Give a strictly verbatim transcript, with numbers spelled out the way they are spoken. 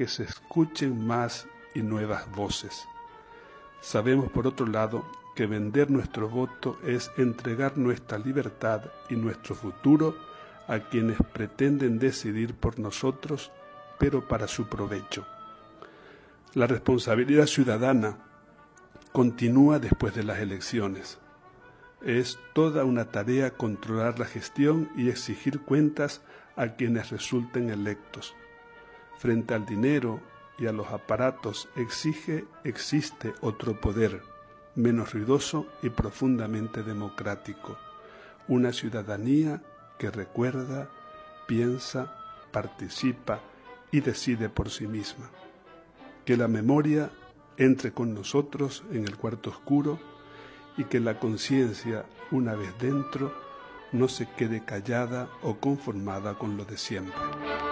que se escuchen más y nuevas voces. Sabemos, por otro lado, que vender nuestro voto es entregar nuestra libertad y nuestro futuro a quienes pretenden decidir por nosotros, pero para su provecho. La responsabilidad ciudadana continúa después de las elecciones. Es toda una tarea controlar la gestión y exigir cuentas a quienes resulten electos. Frente al dinero y a los aparatos exige, existe otro poder, menos ruidoso y profundamente democrático. Una ciudadanía que recuerda, piensa, participa y decide por sí misma. Que la memoria entre con nosotros en el cuarto oscuro y que la conciencia, una vez dentro, no se quede callada o conformada con lo de siempre.